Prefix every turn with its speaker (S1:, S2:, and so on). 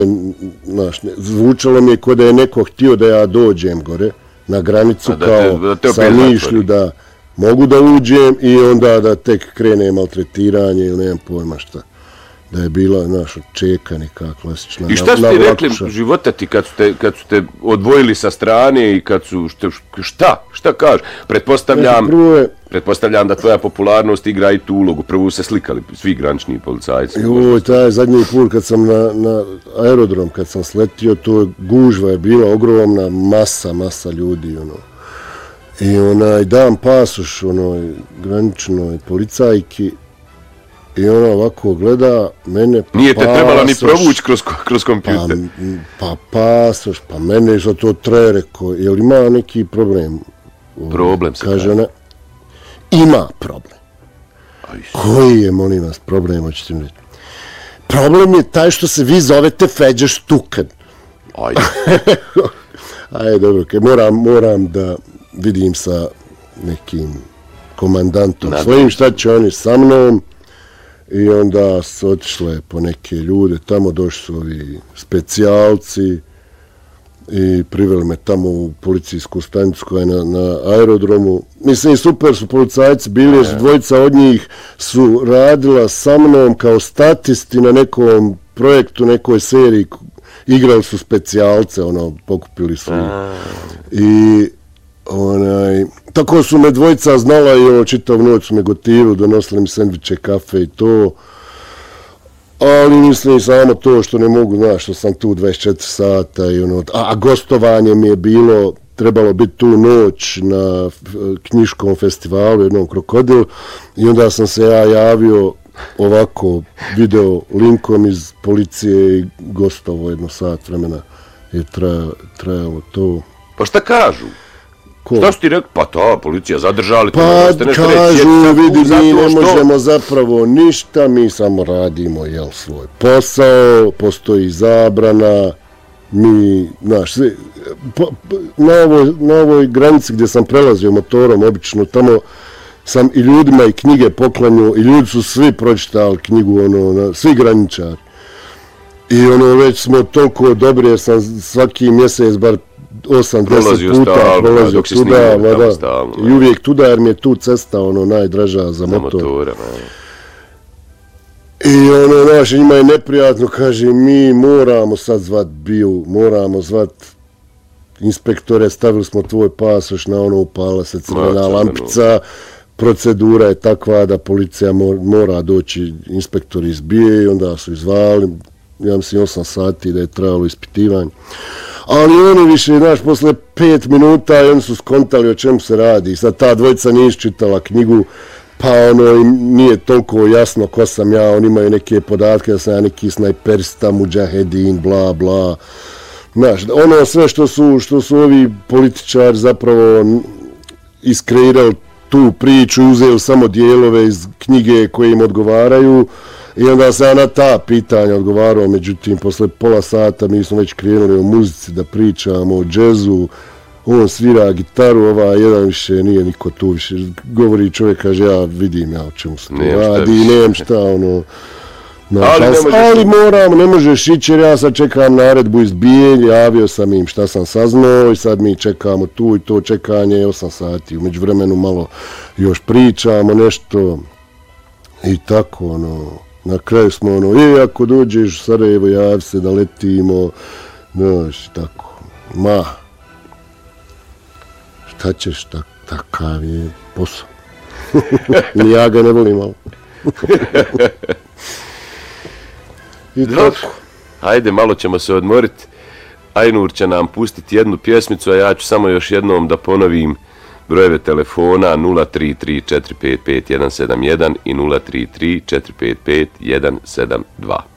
S1: zvučalo mi je ko da je neko htio da ja dođem gore na granicu kao sa mišlju da mogu da uđem i onda da tek krene maltretiranje ili nemam pojma šta. Da je bila naša čeka neka klasična.
S2: I šta su ti rekli života ti kad su te odvojili sa strane i kad su, šta kažu? Pretpostavljam da tvoja popularnost igra i tu ulogu. Prvo se slikali svi granični policajci.
S1: Taj zadnji put kad sam na aerodrom, kad sam sletio, to gužva je bila ogromna, masa ljudi, I dam pasoš graničnoj policajki i ona ovako gleda mene, pa
S2: nije te trebala ni provući kroz kompjuter.
S1: Pa pasoš, pa mene za to traje, rekao, jel ima neki problem?
S2: Problem se
S1: kaže. Ona, ima problem. Koji je, molim vas, problem, hoćete mi reći? Problem je taj što se vi zovete Feđa Štukan. Ajde, dobro, moram da vidim sa nekim komandantom svojim šta će oni sa mnom i onda su otišle po neke ljude, tamo došli su ovi specijalci i priveli me tamo u policijsku stanicu koja je na aerodromu. Mislim, super su policajci bili, jer dvojica od njih su radila sa mnom kao statisti na nekom projektu, nekoj seriji, igrali su specijalce, pokupili su ih. I tako su me dvojica znala i čitav noć su me gotiru, donosili mi sendviče, kafe i to. Ali mislim samo to što ne mogu, znaš, što sam tu 24 sata a gostovanje mi je trebalo biti tu noć na knjiškom festivalu, jednom Krokodil, i onda sam se ja javio ovako video linkom iz policije i gostovo 1 sat vremena je trajalo to.
S2: Pa šta kažu? Šta su ti rekli? Pa ta policija zadržali.
S1: Pa kažu, vidi, mi ne možemo zapravo ništa, mi samo radimo svoj posao, postoji zabrana, mi, znaš, na ovoj granici gdje sam prelazio motorom, obično tamo sam i ljudima i knjige poklanjao i ljudi su svi pročitali knjigu, svi graničari. I već smo toliko dobri jer sam svaki mjesec bar 8-10 puta prolazio tuda, i uvijek tuda jer mi je tu cesta najdraža za motor. I znaš, njima je neprijatno, kaže, mi moramo sad zvat BIU, moramo zvat inspektore, stavili smo tvoj pasoš na upala se crvena lampica, procedura je takva da policija mora doći, inspektori iz BIE, i onda su izvali, ja mislim 8 sati da je trajalo ispitivanje. Ali oni više, znaš, posle 5 minuta oni su skontali o čemu se radi. Sad ta dvojica nije iščitala knjigu, pa nije toliko jasno ko sam ja, oni imaju neke podatke da sam ja neki snajperista, mudžahedin, bla, bla. Znaš, sve što su ovi političari zapravo iskreirali tu priču, uzeli samo dijelove iz knjige koje im odgovaraju, i onda sam ja na ta pitanja odgovarao, međutim, posle pola sata mi smo već krenuli o muzici da pričamo, o džezu, on svira gitaru, jedan više nije niko tu više, govori čovjek, kaže, ja vidim o čemu se to radi, nemam šta, ali moramo, ne možeš ići jer ja sad čekam naredbu iz BIE, javio sam im šta sam saznao i sad mi čekamo tu i to čekanje 8 sati, umeđu vremenu malo još pričamo nešto i tako, na kraju smo ako dođeš u Sarajevo, javi se da letimo, znaš, tako, šta ćeš, takav je posao. Ni ja ga ne volim, malo. I tako.
S2: Ajde, malo ćemo se odmoriti. Ajnur će nam pustiti jednu pjesmicu, a ja ću samo još jednom da ponovim brojeve telefona 033 455 171 i 033 455 172.